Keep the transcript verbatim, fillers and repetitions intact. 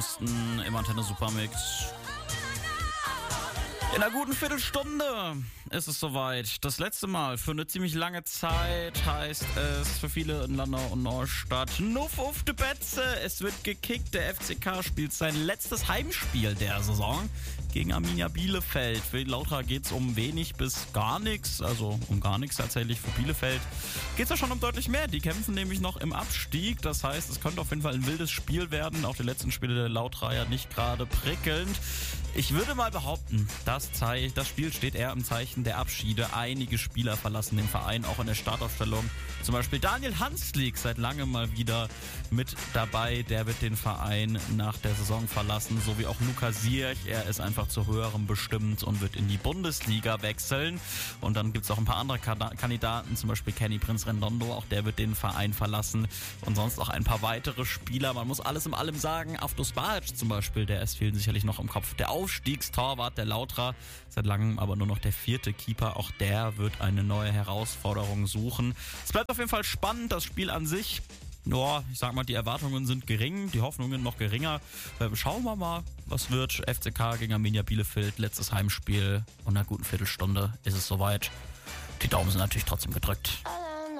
im Antenne Supermix. In einer guten Viertelstunde ist es soweit. Das letzte Mal für eine ziemlich lange Zeit heißt es für viele in Landau und Neustadt: Nuff auf de Betze. Es wird gekickt. Der F C K spielt sein letztes Heimspiel der Saison gegen Arminia Bielefeld. Für die Lautra geht es um wenig bis gar nichts, also um gar nichts tatsächlich. Für Bielefeld geht es ja schon um deutlich mehr. Die kämpfen nämlich noch im Abstieg. Das heißt, es könnte auf jeden Fall ein wildes Spiel werden. Auch die letzten Spiele der Lautra ja nicht gerade prickelnd. Ich würde mal behaupten, das, Zei- das Spiel steht eher im Zeichen der Abschiede. Einige Spieler verlassen den Verein, auch in der Startaufstellung. Zum Beispiel Daniel Hanslik, seit langem mal wieder mit dabei. Der wird den Verein nach der Saison verlassen, so wie auch Lukas Sierch. Er ist einfach zu höherem bestimmt und wird in die Bundesliga wechseln. Und dann gibt es auch ein paar andere Kandidaten, zum Beispiel Kenny Prinz Rendondo. Auch der wird den Verein verlassen. Und sonst auch ein paar weitere Spieler. Man muss alles in allem sagen. Avdos Balic zum Beispiel, der ist vielen sicherlich noch im Kopf. Der Aufstiegstorwart der Lautra, seit langem aber nur noch der vierte Keeper. Auch der wird eine neue Herausforderung suchen. Es bleibt auf jeden Fall spannend, das Spiel an sich. Ja, ich sag mal, die Erwartungen sind gering, die Hoffnungen noch geringer. Schauen wir mal, was wird. F C K gegen Arminia Bielefeld, letztes Heimspiel. Und in einer guten Viertelstunde ist es soweit. Die Daumen sind natürlich trotzdem gedrückt.